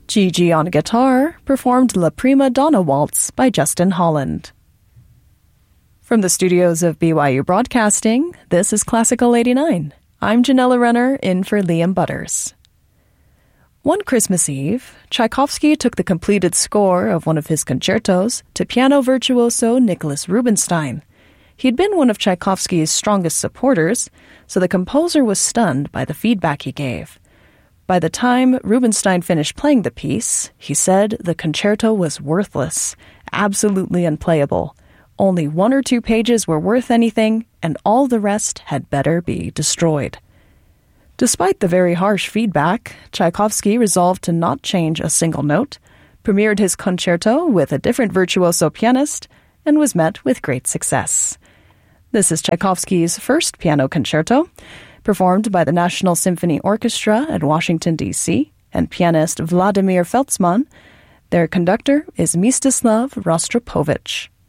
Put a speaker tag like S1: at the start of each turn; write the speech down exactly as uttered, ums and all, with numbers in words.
S1: Gigi on guitar performed La Prima Donna Waltz by Justin Holland. From the studios of B Y U Broadcasting, this is Classical eighty-nine. I'm Janella Renner, in for Liam Butters. One Christmas Eve, Tchaikovsky took the completed score of one of his concertos to piano virtuoso Nicholas Rubinstein. He'd been one of Tchaikovsky's strongest supporters, so the composer was stunned by the feedback he gave. By the time Rubinstein finished playing the piece, he said the concerto was worthless, absolutely unplayable. Only one or two pages were worth anything, and all the rest had better be destroyed. Despite the very harsh feedback, Tchaikovsky resolved to not change a single note, premiered his concerto with a different virtuoso pianist, and was met with great success. This is Tchaikovsky's first piano concerto, performed by the National Symphony Orchestra at Washington, D C, and pianist Vladimir Feltzman. Their conductor is Mstislav Rostropovich.